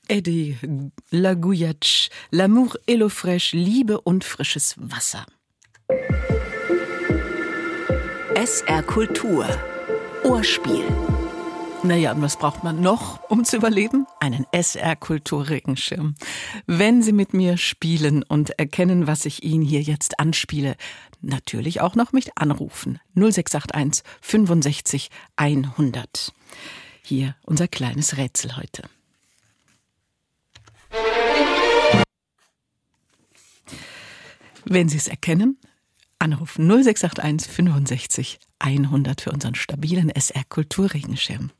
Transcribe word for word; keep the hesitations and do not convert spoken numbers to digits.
Eddie, La Gouillache, L'amour et l'eau fraîche, Liebe und frisches Wasser. S R Kultur. Ohrspiel. Naja, und was braucht man noch, um zu überleben? Einen S R Kultur-Regenschirm. Wenn Sie mit mir spielen und erkennen, was ich Ihnen hier jetzt anspiele, natürlich auch noch mich anrufen. null sechs acht eins fünfundsechzig hundert. Hier unser kleines Rätsel heute. Wenn Sie es erkennen, anrufen null sechs acht eins fünfundsechzig hundert für unseren stabilen S R Kultur-Regenschirm.